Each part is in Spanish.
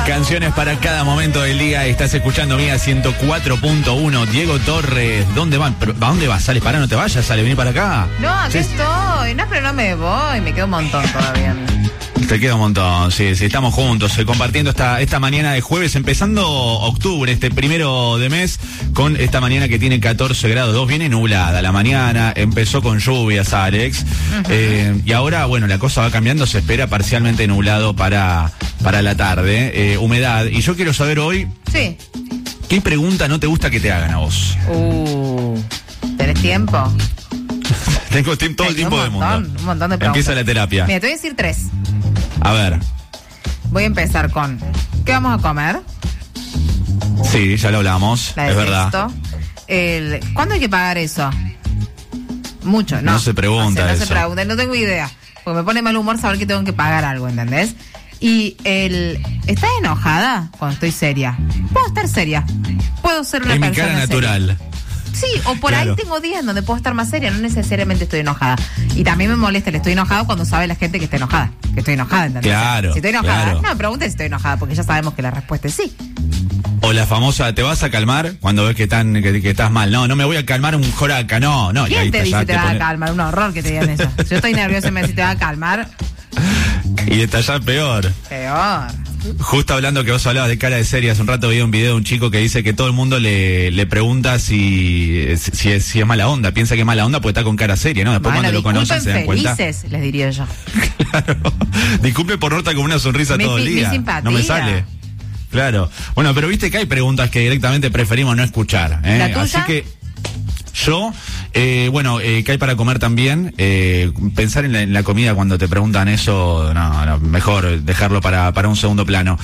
Canciones para cada momento del día. Estás escuchando Mía 104.1. Diego Torres, ¿dónde van? ¿A dónde vas? ¿Sales? Pará, no te vayas, sale, vení para acá. No, aquí estoy. No, pero no me voy. Me queda un montón todavía. Te queda un montón, sí, estamos juntos, compartiendo esta mañana de jueves, empezando octubre, este primero de mes, con esta mañana que tiene 14 grados 2, viene nublada la mañana, empezó con lluvias, Alex, y ahora, bueno, la cosa va cambiando, se espera parcialmente nublado para la tarde, humedad, y yo quiero saber hoy, sí, ¿qué pregunta no te gusta que te hagan a vos? ¿Tenés tiempo? Tengo todo el tiempo del mundo. Un montón de preguntas. Empieza la terapia. Mira, te voy a decir 3. A ver. Voy a empezar con ¿qué vamos a comer? Sí, ya lo hablamos, La es detesto. verdad. ¿Cuándo hay que pagar eso? Mucho, ¿no? No se pregunta no eso. se pregunta, no tengo idea. Porque me pone mal humor saber que tengo que pagar algo, ¿entendés? Y ¿estás enojada cuando estoy seria? Puedo estar seria. Puedo ser una persona En mi cara natural. Seria. Sí, o por claro. ahí tengo días donde puedo estar más seria, no necesariamente estoy enojada. Y también me molesta el estoy enojado cuando sabe la gente que está enojada. Que estoy enojada, ¿entendés? Claro. Si estoy enojada, claro. no me preguntes si estoy enojada, porque ya sabemos que la respuesta es sí. O la famosa, ¿te vas a calmar cuando ves que estás mal? No me voy a calmar un joraca, no. ¿Quién ahí te dice te vas a calmar? Un horror que te digan eso. Si yo estoy nerviosa y me decís te vas a calmar. Y está ya peor. Peor. Justo hablando que vos hablabas de cara de serie, hace un rato vi un video de un chico que dice que todo el mundo le pregunta si es mala onda, piensa que es mala onda porque está con cara seria, ¿no? Después bueno, cuando lo conocen se dan cuenta. Felices, les diría yo. Claro. Disculpe por no estar con una sonrisa todo el día. Mi simpatía. No me sale. Claro. Bueno, pero viste que hay preguntas que directamente preferimos no escuchar, ¿eh? ¿La tuya? Así que yo, ¿qué hay para comer también? Pensar en la comida cuando te preguntan eso, no, mejor dejarlo para un segundo plano.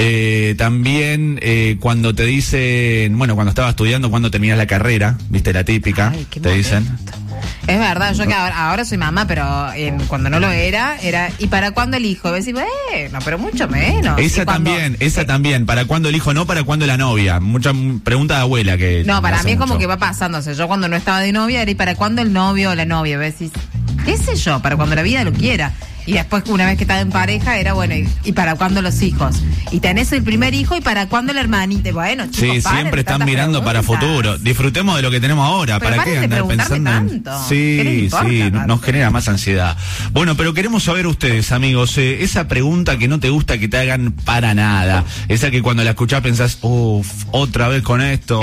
También cuando te dicen, cuando estaba estudiando, cuando terminas la carrera, viste, la típica, ay, qué te dicen. Es verdad, yo que ahora soy mamá, pero cuando no lo era, ¿y para cuándo el hijo? Y decís, bueno, pero mucho menos. Esa también, ¿para cuándo el hijo? No, ¿para cuándo la novia? Mucha pregunta de abuela que... No, para mí es como mucho. que va pasándose. Yo cuando no estaba de novia era ¿y para cuándo el novio o la novia? Decís, qué sé yo, para cuando la vida lo quiera. Y después, una vez que estás en pareja, era bueno, ¿y para cuándo los hijos? Y tenés el primer hijo, ¿y para cuándo el hermanito? Bueno, chicos, sí, siempre están mirando para futuro. Disfrutemos de lo que tenemos ahora. Pero ¿Para qué andar pensando tanto? Sí, nos genera más ansiedad. Bueno, pero queremos saber ustedes, amigos, esa pregunta que no te gusta que te hagan para nada. Esa que cuando la escuchás pensás, otra vez con esto.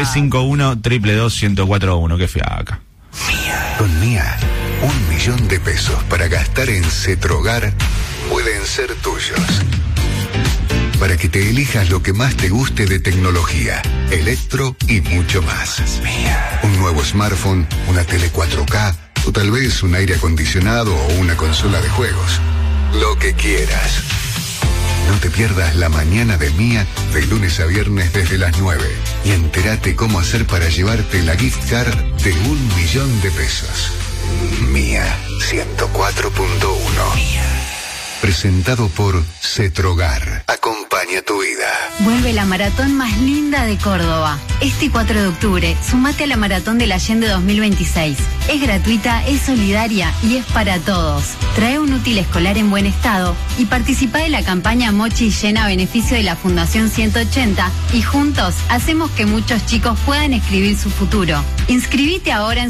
351-222-1041. Qué fiaca. Con Mía, 1.000.000 de pesos para gastar en Cetrogar pueden ser tuyos. Para que te elijas lo que más te guste de tecnología, electro y mucho más. Un nuevo smartphone, una tele 4K o tal vez un aire acondicionado o una consola de juegos. Lo que quieras. No te pierdas la mañana de Mía de lunes a viernes desde las 9 y entérate cómo hacer para llevarte la gift card de 1.000.000 de pesos. Mía 104.1. Presentado por Cetrogar. Acompaña tu vida. Vuelve la maratón más linda de Córdoba. Este 4 de octubre, sumate a la Maratón del Allende 2026. Es gratuita, es solidaria y es para todos. Trae un útil escolar en buen estado y participa de la campaña Mochi Llena a beneficio de la Fundación 180 y juntos hacemos que muchos chicos puedan escribir su futuro. Inscribite ahora en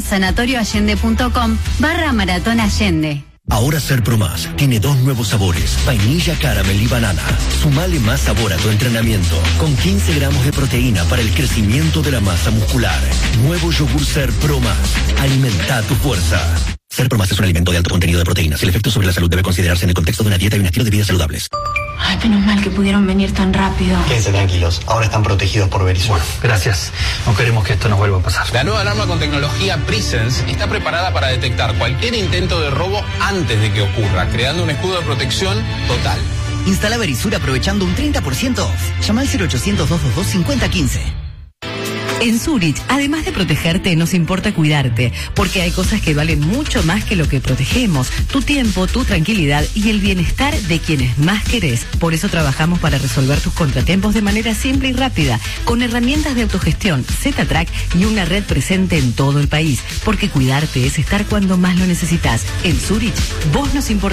sanatorioallende.com/Maratón Allende. Ahora Ser Pro Más tiene 2 nuevos sabores, vainilla, caramel y banana. Sumale más sabor a tu entrenamiento, con 15 gramos de proteína para el crecimiento de la masa muscular. Nuevo yogur Ser Pro Más. Alimenta tu fuerza. Ser Pro Más es un alimento de alto contenido de proteínas. El efecto sobre la salud debe considerarse en el contexto de una dieta y un estilo de vida saludables. Ay, menos mal que pudieron venir tan rápido. Quédense tranquilos, ahora están protegidos por Verisur. Bueno, gracias. No queremos que esto nos vuelva a pasar. La nueva alarma con tecnología Presence está preparada para detectar cualquier intento de robo antes de que ocurra, creando un escudo de protección total. Instala Verisur aprovechando un 30% off. Llama al 0800-222-5015. En Zurich, además de protegerte, nos importa cuidarte, porque hay cosas que valen mucho más que lo que protegemos, tu tiempo, tu tranquilidad y el bienestar de quienes más querés. Por eso trabajamos para resolver tus contratiempos de manera simple y rápida, con herramientas de autogestión, Z-Track y una red presente en todo el país, porque cuidarte es estar cuando más lo necesitas. En Zurich, vos nos importás.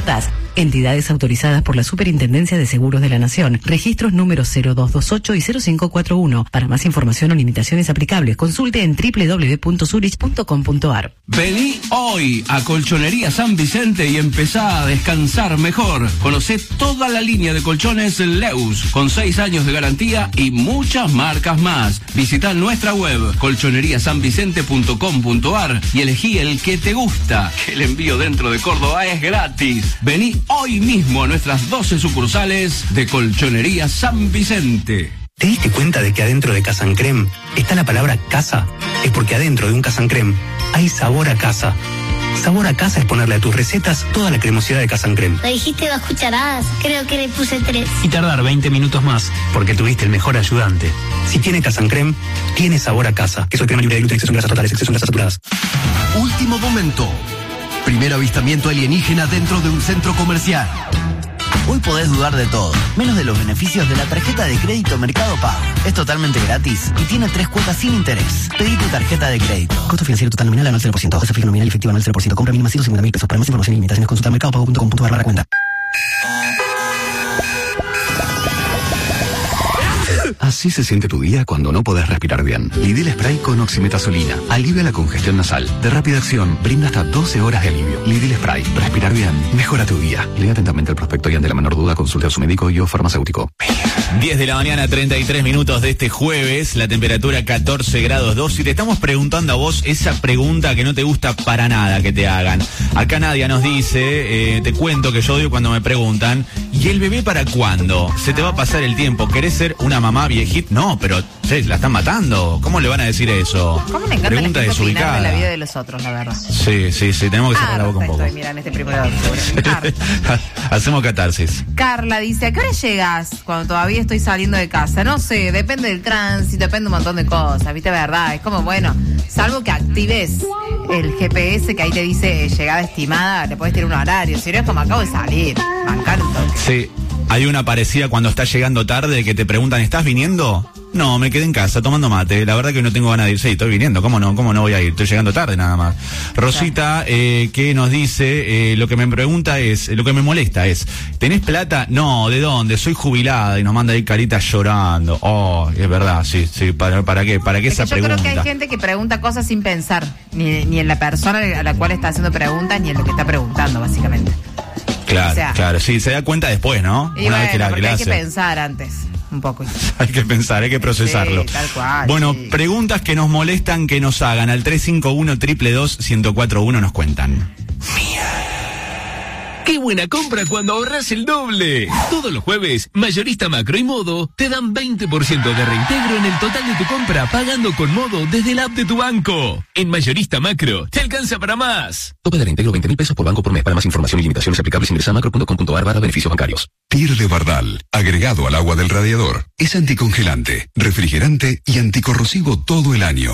Entidades autorizadas por la Superintendencia de Seguros de la Nación. Registros números 0228 y 0541. Para más información o limitaciones aplicables, consulte en www.zurich.com.ar. Vení hoy a Colchonería San Vicente y empezá a descansar mejor. Conocé toda la línea de colchones Leus, con 6 años de garantía y muchas marcas más. Visitá nuestra web, colchoneríasanvicente.com.ar, y elegí el que te gusta, que el envío dentro de Córdoba es gratis. Vení hoy mismo a nuestras 12 sucursales de Colchonería San Vicente. ¿Te diste cuenta de que adentro de Casa Creme está la palabra casa? Es porque adentro de un Casa Creme hay sabor a casa. Sabor a casa es ponerle a tus recetas toda la cremosidad de Casa Creme. Lo dijiste 2 cucharadas, creo que le puse 3. Y tardar 20 minutos más, porque tuviste el mejor ayudante. Si tiene Casa Creme, tiene sabor a casa. Queso crema libre de gluten, exceso en grasas totales, exceso en grasas saturadas. Último momento. Primer avistamiento alienígena dentro de un centro comercial. Hoy podés dudar de todo, menos de los beneficios de la tarjeta de crédito Mercado Pago. Es totalmente gratis y tiene 3 cuotas sin interés. Pedí tu tarjeta de crédito. Costo financiero total nominal anual 0%. Costo fijo nominal y efectivo anual 0%. Compra mínima 150.000 pesos. Para más información y limitaciones consulta mercadopago.com.ar/cuenta. Así se siente tu día cuando no podés respirar bien. Lidl Spray con oximetazolina. Alivia la congestión nasal. De rápida acción, brinda hasta 12 horas de alivio. Lidl Spray. Respirar bien. Mejora tu día. Lea atentamente el prospecto y ante la menor duda consulte a su médico y o farmacéutico. 10 de la mañana, 33 minutos de este jueves. La temperatura 14 grados 2. Y te estamos preguntando a vos esa pregunta que no te gusta para nada que te hagan. Acá Nadia nos dice, te cuento que yo odio cuando me preguntan, ¿y el bebé para cuándo? ¿Se te va a pasar el tiempo? ¿Querés ser una mamá viejita? No, pero la están matando. ¿Cómo le van a decir eso? ¿Cómo le encanta Pregunta la gente desubicada. opinar de la vida de los otros, la verdad? Sí, tenemos que cerrar la boca un poco. Estoy mirando este 1 de octubre. Hacemos catarsis. Carla dice, ¿a qué hora llegas cuando todavía estoy saliendo de casa? No sé, depende del tránsito, depende un montón de cosas, ¿viste? Verdad, es como, bueno, salvo que actives el GPS que ahí te dice llegada estimada, le puedes tener un horario, si no es como acabo de salir, bancar un toque. Sí, hay una parecida cuando estás llegando tarde que te preguntan, ¿estás viniendo? No, me quedé en casa tomando mate. La verdad que no tengo ganas de ir. Sí, estoy viniendo. ¿Cómo no voy a ir? Estoy llegando tarde nada más. Rosita, que nos dice, lo que me pregunta es, lo que me molesta es, ¿tenés plata? No, ¿de dónde? Soy jubilada. Y nos manda ahí caritas llorando. Oh, es verdad, sí. ¿Para qué? ¿Para qué esa pregunta? Yo creo que hay gente que pregunta cosas sin pensar, ni en la persona a la cual está haciendo preguntas, ni en lo que está preguntando, básicamente. Claro, o sea, claro, sí, se da cuenta después, ¿no? Y una bueno, vez que la porque hay hace. que pensar antes. Un poco. Hay que pensar, hay que procesarlo. Sí, tal cual, bueno, sí. Preguntas que nos molestan que nos hagan. Al 351-222-1041 nos cuentan. ¡Qué buena compra cuando ahorras el doble! Todos los jueves, Mayorista Macro y Modo te dan 20% de reintegro en el total de tu compra pagando con Modo desde la app de tu banco. En Mayorista Macro, te alcanza para más. Tope de reintegro 20.000 pesos por banco por mes. Para más información y limitaciones aplicables ingresa a macro.com.ar/beneficios bancarios. TIR de Bardal, agregado al agua del radiador. Es anticongelante, refrigerante y anticorrosivo todo el año.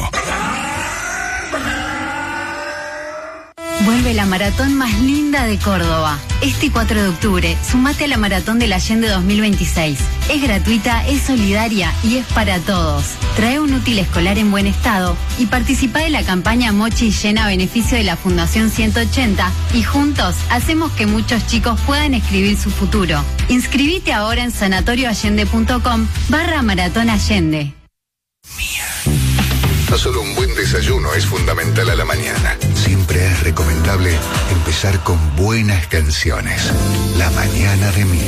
Vuelve la maratón más linda de Córdoba. Este 4 de octubre, sumate a la Maratón de la Allende 2026. Es gratuita, es solidaria y es para todos. Trae un útil escolar en buen estado y participa de la campaña Mochi Llena a beneficio de la Fundación 180 y juntos hacemos que muchos chicos puedan escribir su futuro. Inscribite ahora en sanatorioallende.com/Maratón Allende. No solo un buen desayuno es fundamental a la mañana. Siempre es recomendable empezar con buenas canciones. La mañana de Mía.